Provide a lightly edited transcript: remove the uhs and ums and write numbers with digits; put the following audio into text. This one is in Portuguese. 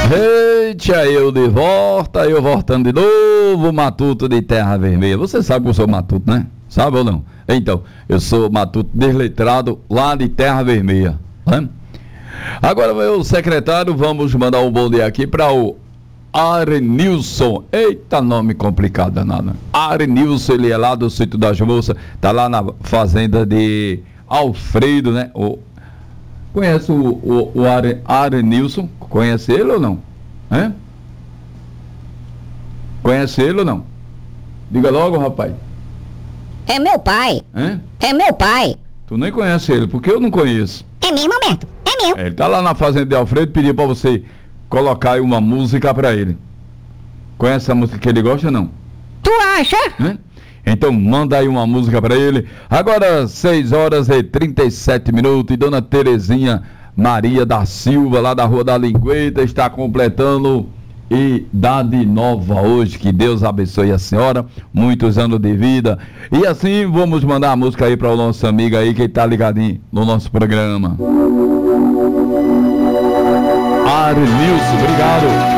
Eita, eu de volta, eu voltando de novo, Matuto de Terra Vermelha. Você sabe que eu sou Matuto, né? Sabe ou não? Então, eu sou Matuto desletrado lá de Terra Vermelha, né? Agora, meu secretário, vamos mandar um bom dia aqui para o Arenilson. Eita, nome complicado, danado. Arenilson, ele é lá do Sítio das Moças, tá lá na fazenda de Alfredo, né? Conhece o Arenilson? Conhece ele ou não? Hein? Conhece ele ou não? Diga logo, rapaz. É meu pai. Hein? É meu pai. Tu nem conhece ele, porque eu não conheço. É mesmo, Alberto? É meu. Ele tá lá na fazenda de Alfredo, pediu pra você colocar aí uma música pra ele. Conhece a música que ele gosta ou não? Tu acha? Hein? Então manda aí uma música pra ele. Agora 6h37 e Dona Terezinha Maria da Silva, lá da Rua da Lingueta, está completando idade nova hoje. Que Deus abençoe a senhora, muitos anos de vida. E assim vamos mandar a música aí para o nosso amigo aí que está ligadinho no nosso programa. Arenilson, obrigado.